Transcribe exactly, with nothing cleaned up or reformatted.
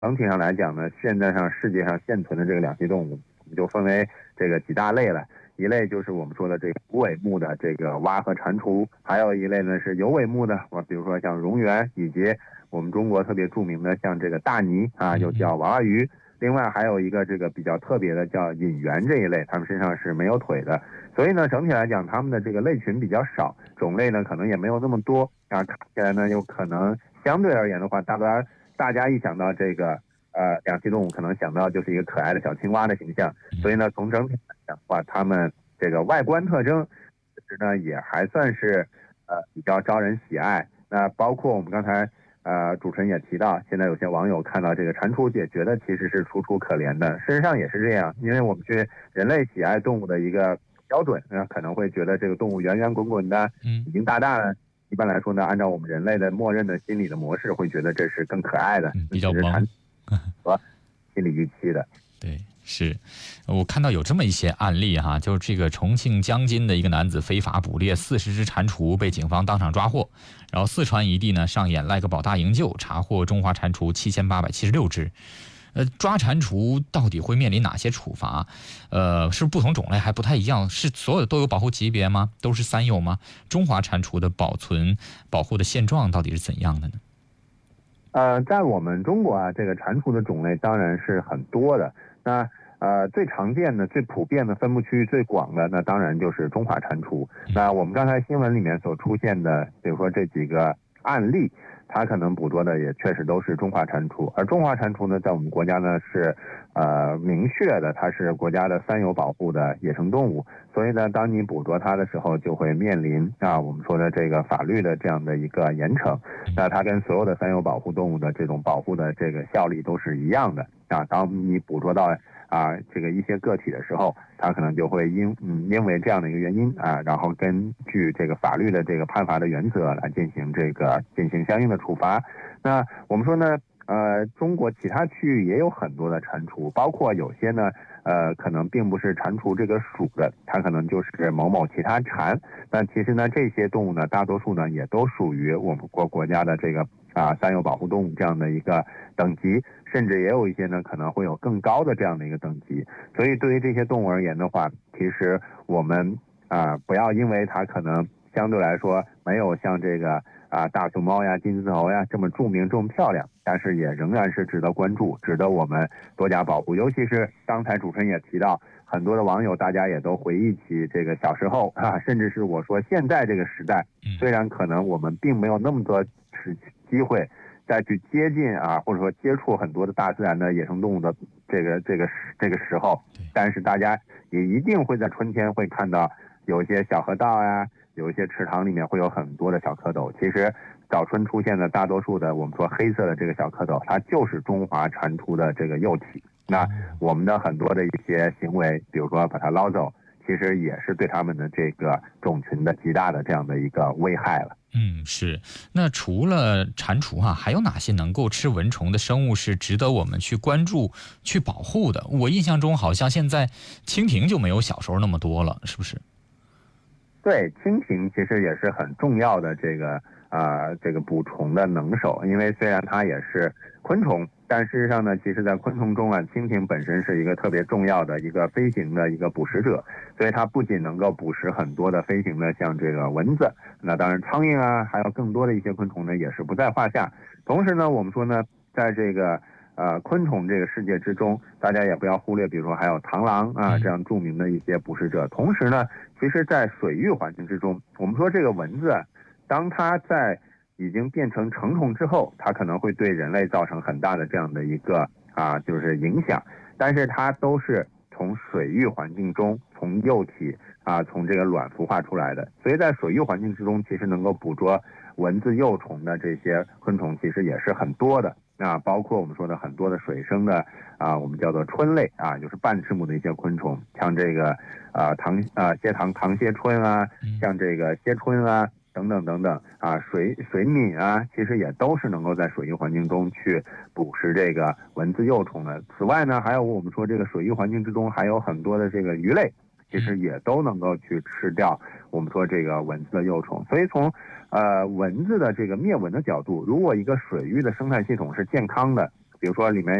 整体上来讲呢，现在上世界上现存的这个两栖动物，我们就分为这个几大类了。一类就是我们说的这个无尾目的这个蛙和蟾蜍，还有一类呢是有尾目的，我比如说像蝾螈，以及我们中国特别著名的像这个大鲵啊，又叫娃娃鱼。另外还有一个这个比较特别的叫隐螈这一类，它们身上是没有腿的。所以呢，整体来讲，它们的这个类群比较少，种类呢可能也没有那么多啊。看起来呢，有可能相对而言的话，大家大家一想到这个呃两栖动物，可能想到就是一个可爱的小青蛙的形象。所以呢，从整体来讲的话，它们这个外观特征其实呢也还算是呃比较招人喜爱。那包括我们刚才呃主持人也提到，现在有些网友看到这个蟾蜍也觉得其实是楚楚可怜的。事实上也是这样，因为我们去人类喜爱动物的一个标准，那可能会觉得这个动物圆圆滚滚的，眼睛大大的。一般来说呢，按照我们人类的默认的心理的模式，会觉得这是更可爱的， 嗯、比较萌和心理预期的。 对，是我看到有这么一些案例哈，就是这个重庆江津的一个男子非法捕猎四十只蟾蜍，被警方当场抓获。然后四川一地呢上演赖个保大营救，查获中华蟾蜍七千八百七十六只。呃，抓蟾蜍到底会面临哪些处罚？呃，是不同种类还不太一样，是所有都有保护级别吗？都是三有吗？中华蟾蜍的保存保护的现状到底是怎样的呢？ 呃，在我们中国啊，这个蟾蜍的种类当然是很多的。那呃，最常见的、最普遍的、分布区域最广的，那当然就是中华蟾蜍。那我们刚才新闻里面所出现的，比如说这几个案例，它可能捕捉的也确实都是中华蟾蜍。而中华蟾蜍呢，在我们国家呢是呃明确的，它是国家的三有保护的野生动物。所以呢，当你捕捉它的时候，就会面临啊我们说的这个法律的这样的一个严惩。那它跟所有的三有保护动物的这种保护的这个效力都是一样的啊。当你捕捉到啊这个一些个体的时候，它可能就会因嗯因为这样的一个原因啊，然后根据这个法律的这个判罚的原则来进行这个进行相应的处罚。那我们说呢，呃，中国其他区域也有很多的蟾蜍，包括有些呢，呃，可能并不是蟾蜍这个属的，它可能就是某某其他蟾。但其实呢，这些动物呢，大多数呢也都属于我们国国家的这个啊三有保护动物这样的一个等级，甚至也有一些呢可能会有更高的这样的一个等级。所以对于这些动物而言的话，其实我们啊不要因为它可能相对来说没有像这个啊大熊猫呀、金丝猴呀这么著名、这么漂亮，但是也仍然是值得关注，值得我们多加保护。尤其是刚才主持人也提到，很多的网友大家也都回忆起这个小时候啊，甚至是我说现在这个时代，虽然可能我们并没有那么多机会再去接近啊，或者说接触很多的大自然的野生动物的这个这个这个时候，但是大家也一定会在春天会看到有一些小河道呀，有一些池塘里面会有很多的小蝌蚪。其实早春出现的大多数的我们说黑色的这个小蝌蚪，它就是中华蟾蜍的这个幼体。那我们的很多的一些行为，比如说把它捞走，其实也是对他们的这个种群的极大的这样的一个危害了。 嗯，是。那除了蟾蜍啊，还有哪些能够吃蚊虫的生物是值得我们去关注、去保护的？我印象中好像现在蜻蜓就没有小时候那么多了，是不是？ 对，蜻蜓其实也是很重要的这个啊、呃、这个捕虫的能手，因为虽然它也是昆虫，但事实上呢，其实在昆虫中啊，蜻蜓本身是一个特别重要的一个飞行的一个捕食者，所以它不仅能够捕食很多的飞行的像这个蚊子，那当然苍蝇啊，还有更多的一些昆虫呢，也是不在话下。同时呢，我们说呢，在这个呃，昆虫这个世界之中，大家也不要忽略，比如说还有螳螂啊这样著名的一些捕食者。同时呢，其实在水域环境之中，我们说这个蚊子，当它在已经变成成虫之后，它可能会对人类造成很大的这样的一个啊就是影响，但是它都是从水域环境中从幼体啊从这个卵孵化出来的，所以在水域环境之中，其实能够捕捉蚊子幼虫的这些昆虫其实也是很多的。啊，包括我们说的很多的水生的啊，我们叫做春类啊，就是半翅目的一些昆虫，像这个啊唐啊蝎唐唐蝎春啊，像这个蝎春啊等等等等啊，水水敏啊，其实也都是能够在水域环境中去捕食这个蚊子幼虫的。此外呢，还有我们说这个水域环境之中还有很多的这个鱼类，其实也都能够去吃掉我们说这个蚊子的幼虫。所以从呃蚊子的这个灭蚊的角度，如果一个水域的生态系统是健康的， 比如说里面